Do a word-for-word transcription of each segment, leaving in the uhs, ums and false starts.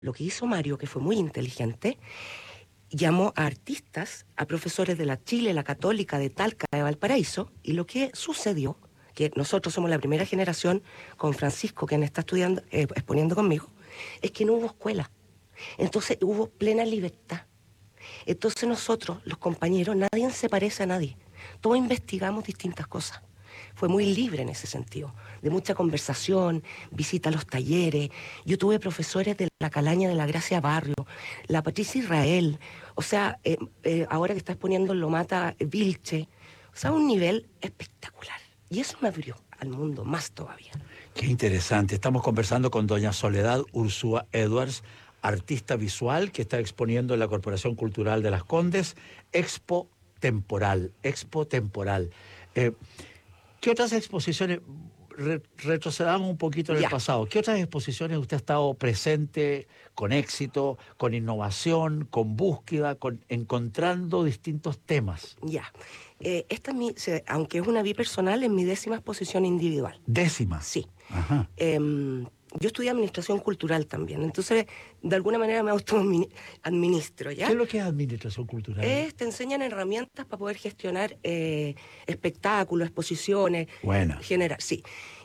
lo que hizo Mario, que fue muy inteligente, llamó a artistas, a profesores de la Chile, la Católica, de Talca, de Valparaíso, y lo que sucedió, que nosotros somos la primera generación con Francisco, quien está estudiando, eh, exponiendo conmigo, es que no hubo escuela. Entonces hubo plena libertad. Entonces nosotros, los compañeros, nadie se parece a nadie. Todos investigamos distintas cosas. Fue muy libre en ese sentido, de mucha conversación, visita a los talleres. Yo tuve profesores de la Calaña de la Gracia Barrio, la Patricia Israel, o sea, eh, eh, ahora que está exponiendo en Lomata, eh, Vilche, o sea, un nivel espectacular. Y eso me abrió al mundo más todavía. Qué interesante. Estamos conversando con doña Soledad Urzúa Edwards, artista visual que está exponiendo en la Corporación Cultural de Las Condes, Expo Temporal, Expo Temporal. Eh, ¿Qué otras exposiciones, re, retrocedamos un poquito en el Ya. pasado, qué otras exposiciones usted ha estado presente con éxito, con innovación, con búsqueda, con encontrando distintos temas? Ya. Eh, esta es mi, se- aunque es una bipersonal, es mi décima exposición individual. Décima. Sí. Ajá. Eh, yo estudié administración cultural también, entonces de alguna manera me auto-administro, ¿ya? ¿Qué es lo que es administración cultural? Es, te enseñan herramientas para poder gestionar eh, espectáculos, exposiciones. Buena. Generar, sí.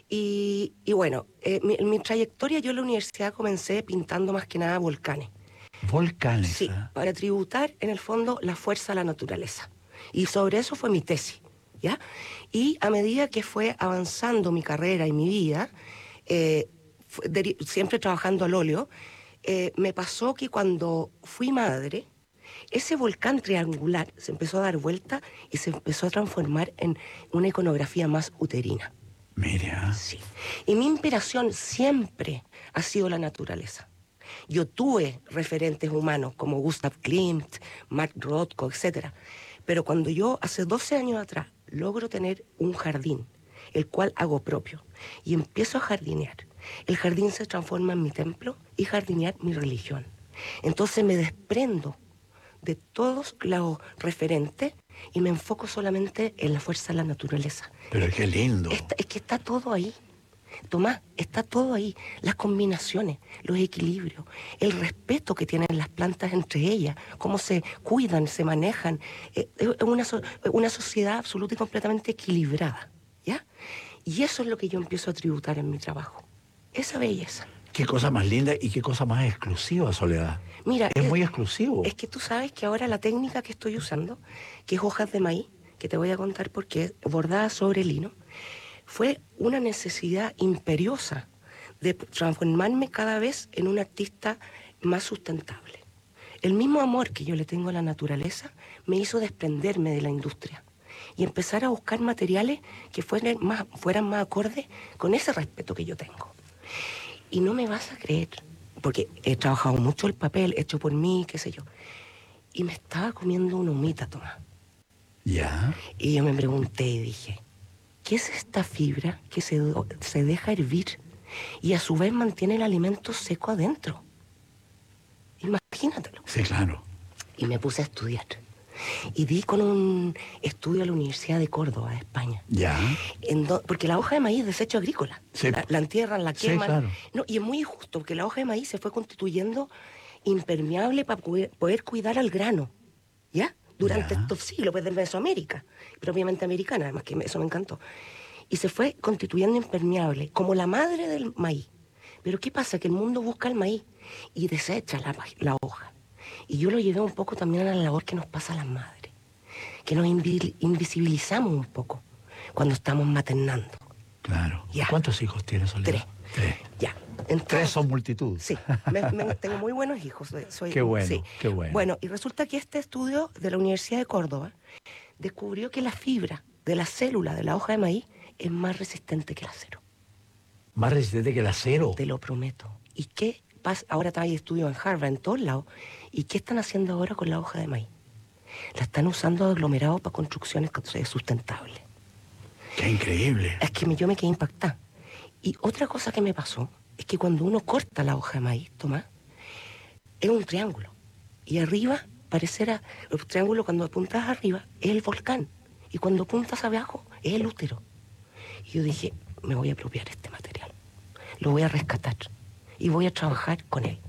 Y, y bueno, eh, mi, en mi trayectoria yo en la universidad comencé pintando más que nada volcanes. Volcanes. Sí, ¿eh? para tributar en el fondo la fuerza de la naturaleza. Y sobre eso fue mi tesis, ¿ya? Y a medida que fue avanzando mi carrera y mi vida, eh, fue deri- siempre trabajando al óleo, eh, me pasó que cuando fui madre, ese volcán triangular se empezó a dar vuelta y se empezó a transformar en una iconografía más uterina. Mira. Sí. Y mi inspiración siempre ha sido la naturaleza. Yo tuve referentes humanos como Gustav Klimt, Mark Rothko, etcétera. Pero cuando yo, hace doce años atrás, logro tener un jardín, el cual hago propio, y empiezo a jardinear, el jardín se transforma en mi templo y jardinear mi religión. Entonces me desprendo de todos los referentes y me enfoco solamente en la fuerza de la naturaleza. Pero qué lindo. Está, es que está todo ahí. Tomás, está todo ahí, las combinaciones, los equilibrios, el respeto que tienen las plantas entre ellas, cómo se cuidan, se manejan, eh, es una, so- una sociedad absoluta y completamente equilibrada, ¿ya? Y eso es lo que yo empiezo a tributar en mi trabajo, esa belleza. Qué cosa más linda y qué cosa más exclusiva, Soledad. Mira, Es muy exclusivo. Es que tú sabes que ahora la técnica que estoy usando, que es hojas de maíz, que te voy a contar por qué, bordada sobre lino, fue una necesidad imperiosa de transformarme cada vez en un artista más sustentable. El mismo amor que yo le tengo a la naturaleza me hizo desprenderme de la industria y empezar a buscar materiales que fueran más, fueran más acordes con ese respeto que yo tengo. Y no me vas a creer, porque he trabajado mucho el papel hecho por mí, qué sé yo, y me estaba comiendo una humita, Tomás. Ya. Y yo me pregunté y dije, ¿qué es esta fibra que se, do- se deja hervir y a su vez mantiene el alimento seco adentro? Imagínatelo. Sí, claro. Y me puse a estudiar. Y di con un estudio a la Universidad de Córdoba, de España. Ya. En do- porque la hoja de maíz es desecho agrícola. Sí. La, la entierran, la Sí, queman. claro. No, y es muy injusto porque la hoja de maíz se fue constituyendo impermeable para poder, poder cuidar al grano. ¿Ya? Durante Ya. estos siglos, pues de Mesoamérica, propiamente americana, además que eso me encantó. Y se fue constituyendo impermeable, como la madre del maíz. Pero ¿qué pasa? Que el mundo busca el maíz y desecha la, la hoja. Y yo lo llevé un poco también a la labor que nos pasa a las madres, que nos invi- invisibilizamos un poco cuando estamos maternando. Claro. Ya. ¿Cuántos hijos tienes, Soledad? Tres. Tres. Ya. Entonces, Tres son multitud. Sí, me- me- tengo muy buenos hijos. soy- soy- Qué bueno, sí. qué bueno. Bueno, y resulta que este estudio de la Universidad de Córdoba descubrió que la fibra de la célula de la hoja de maíz es más resistente que el acero. Más resistente que el acero. Te lo prometo. ¿Y qué pasa? Ahora hay estudios en Harvard, en todos lados. ¿Y qué están haciendo ahora con la hoja de maíz? La están usando aglomerado para construcciones sustentables. Qué increíble. Es que me- yo me quedé impactada. Y otra cosa que me pasó es que cuando uno corta la hoja de maíz, Tomás, es un triángulo. Y arriba parecerá, el triángulo cuando apuntas arriba es el volcán. Y cuando apuntas abajo es el útero. Y yo dije, me voy a apropiar este material. Lo voy a rescatar. Y voy a trabajar con él.